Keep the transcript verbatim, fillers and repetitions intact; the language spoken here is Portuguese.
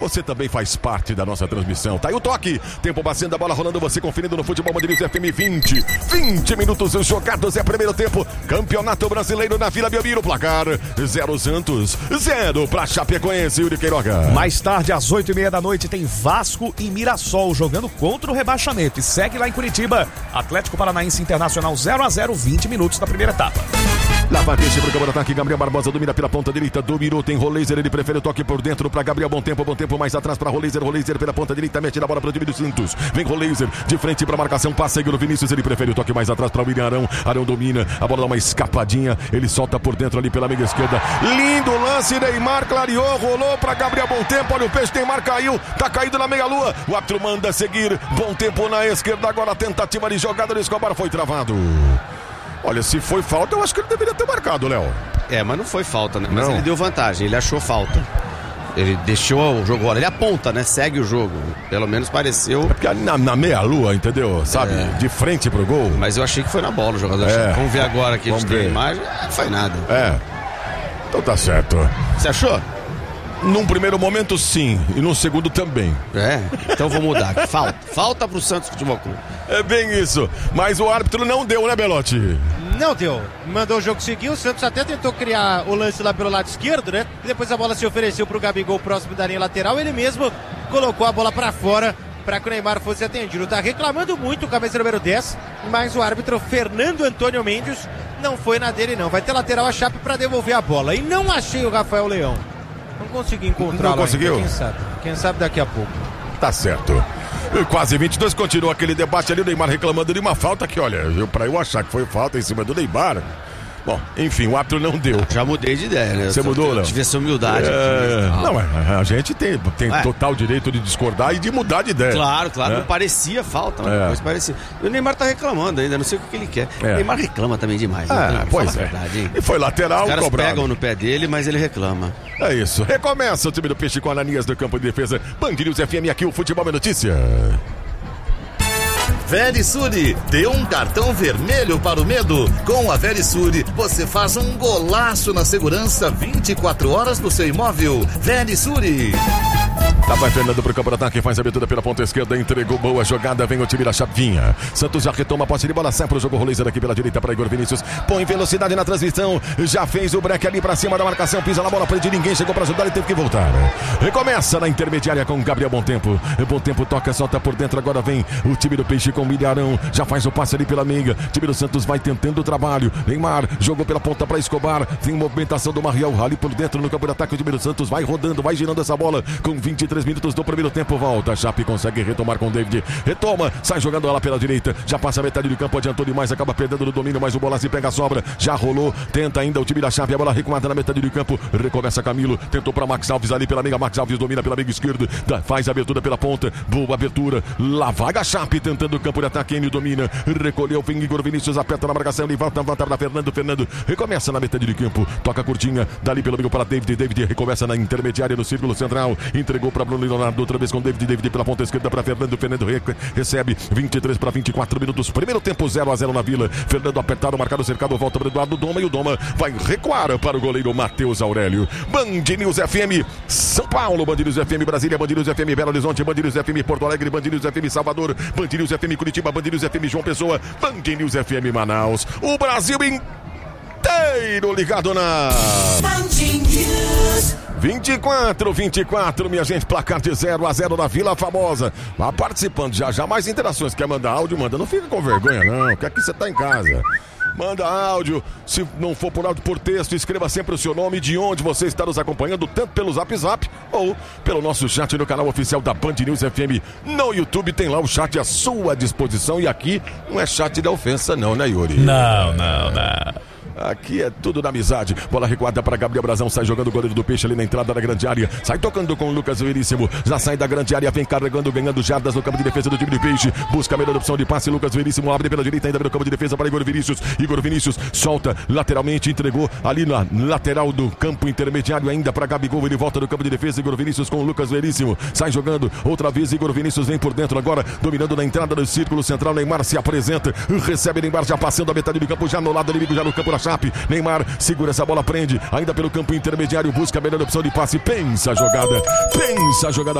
você também faz parte da nossa transmissão. Tá aí o toque. Tempo batendo, a bola rolando, você conferindo no Futebol Band News F M. vinte. vinte minutos jogados, é primeiro tempo. Campeonato Brasileiro na Vila Belmiro. Placar zero Santos, zero pra Chapecoense. Yuri Queiroga. Mais tarde, às oito e meia da noite, tem Vasco e Mirassol jogando contra o rebaixamento. E segue lá em Curitiba, Atlético Paranaense Internacional zero a zero, vinte minutos da primeira etapa. Lá vai deixa pro campo de ataque, Gabriel Barbosa domina pela ponta direita, dominou, tem Roleiser, ele prefere o toque por dentro para Gabriel, bom tempo, bom tempo, mais atrás para Roleiser, Roleiser pela ponta direita, mete na bola para o time do Santos, vem Roleiser, de frente para marcação, passa Igor Vinícius, ele prefere o toque mais atrás para o William Arão, Arão domina, a bola dá uma escapadinha, ele solta por dentro ali pela meia esquerda, lindo lance, Neymar clareou, rolou para Gabriel, bom tempo, olha o peixe, Neymar caiu, tá caído na meia lua, o árbitro manda seguir, bom tempo na esquerda, agora a tentativa de jogada do Escobar foi travado. Olha, se foi falta, eu acho que ele deveria ter marcado, Léo. É, mas não foi falta, né? Mas não. Ele deu vantagem, ele achou falta. Ele deixou o jogo rolar, ele aponta, né? Segue o jogo. Pelo menos pareceu. É porque ali na, na meia-lua, entendeu? Sabe? É. De frente pro gol. Mas eu achei que foi na bola o jogador. É. Vamos ver agora que a gente Vamos tem a ver. imagem. Não foi nada. É. Então tá certo. Você achou? Num primeiro momento, sim. E num segundo também. É. Então vou mudar. Falta. Falta pro Santos Futebol Clube. É bem isso. Mas o árbitro não deu, né, Belotti? Não deu. Mandou o jogo seguir. O Santos até tentou criar o lance lá pelo lado esquerdo, né? E depois a bola se ofereceu pro Gabigol próximo da linha lateral. Ele mesmo colocou a bola pra fora para que o Neymar fosse atendido. Tá reclamando muito o cabeça número dez, mas o árbitro Fernando Antônio Mendes não foi na dele, não. Vai ter lateral a Chape pra devolver a bola. E não achei o Rafael Leão. Não consegui encontrar. Não conseguiu? Quem sabe? Quem sabe daqui a pouco. Tá certo. Quase vinte e dois, continua aquele debate ali, o Neymar reclamando de uma falta que, olha, eu, pra eu achar que foi falta em cima do Neymar. Bom, enfim, o árbitro não deu. Já mudei de ideia, né? Você mudou, Léo? Tive essa humildade é... aqui. Não, a, a gente tem, tem é. total direito de discordar e de mudar de ideia. Claro, claro, é. não parecia falta, mas É. depois parecia. E o Neymar tá reclamando ainda, não sei o que, que ele quer. É. O Neymar reclama também demais, né? Ah, Fala pois a é. verdade, hein? E foi lateral, Os caras cobrado. pegam no pé dele, mas ele reclama. É isso. Recomeça o time do Peixe com Ananias do campo de defesa. Band News F M, aqui o Futebol é Notícia. Verisure, dê um cartão vermelho para o medo. Com a Verisure, você faz um golaço na segurança vinte e quatro horas do seu imóvel. Verisure. Lá vai Fernando pro campo de ataque, faz a abertura pela ponta esquerda, entregou boa jogada, vem o time da Chavinha. Santos já retoma a posse de bola, sai pro jogo, Roleiser aqui pela direita para Igor Vinícius, põe velocidade na transmissão, já fez o break ali pra cima da marcação, pisa na bola, prende ninguém, chegou pra ajudar e teve que voltar. Recomeça na intermediária com Gabriel Bom Tempo, Bom Tempo toca, solta por dentro, agora vem o time do Peixe com Milharão, já faz o passe ali pela meiga, o time do Santos vai tentando o trabalho, Neymar jogou pela ponta pra Escobar, vem movimentação do Mariel ali por dentro no campo de ataque, o time do Santos vai rodando, vai girando essa bola com vinte e três minutos do primeiro tempo, volta, Chape consegue retomar com o David, retoma, sai jogando ela pela direita, já passa a metade do campo, adiantou demais, acaba perdendo no domínio, mas o Bolassi pega a sobra, já rolou, tenta ainda o time da Chape, a bola recuada na metade do campo, recomeça Camilo, tentou para Max Alves ali pela meiga, Max Alves domina pela meiga esquerda, faz a abertura pela ponta, boa abertura, lá vai a Chape tentando o campo de ataque, ele domina, recolheu, vem Igor Vinícius, aperta na marcação, ele volta, volta para Fernando, Fernando recomeça na metade do campo, toca curtinha, dali pelo meio para David, David recomeça na intermediária no círculo central, entregou para Bruno Leonardo, outra vez com David, David pela ponta esquerda para Fernando, Fernando re recebe vinte e três para vinte e quatro minutos, primeiro tempo zero a zero na Vila, Fernando apertado, marcado, cercado, volta para Eduardo Doma e o Doma vai recuar para o goleiro Matheus Aurélio. Band News F M São Paulo, Band News F M Brasília, Band News F M Belo Horizonte, Band News F M Porto Alegre, Band News F M Salvador, Band News F M Curitiba, Band News F M João Pessoa, Band News F M Manaus, o Brasil inteiro ligado na vinte e quatro, vinte e quatro, minha gente, placar de zero a zero na Vila Famosa. Vá participando já, já mais interações. Quer mandar áudio? Manda, não fica com vergonha não, quer que você tá em casa. Manda áudio, se não for por áudio, por texto, escreva sempre o seu nome e de onde você está nos acompanhando, tanto pelo Zap Zap ou pelo nosso chat no canal oficial da Band News F M. No YouTube tem lá o chat à sua disposição e aqui não é chat da ofensa não, né, Yuri? Não, não, não. Aqui é tudo na amizade. Bola recuada para Gabriel Brazão. Sai jogando o goleiro do Peixe ali na entrada da grande área. Sai tocando com o Lucas Veríssimo. Já sai da grande área. Vem carregando, ganhando jardas no campo de defesa do time de Peixe. Busca a melhor opção de passe. Lucas Veríssimo abre pela direita, ainda no campo de defesa para Igor Vinícius. Igor Vinícius solta lateralmente. Entregou ali na lateral do campo intermediário. Ainda para Gabigol. Ele volta no campo de defesa. Igor Vinícius com o Lucas Veríssimo. Sai jogando outra vez. Igor Vinícius vem por dentro agora. Dominando na entrada do círculo central. Neymar se apresenta. Recebe Neymar já passando a metade do campo. Já no lado inimigo, já no campo da Chape. Neymar segura essa bola, prende, ainda pelo campo intermediário, busca a melhor opção de passe, pensa a jogada, pensa a jogada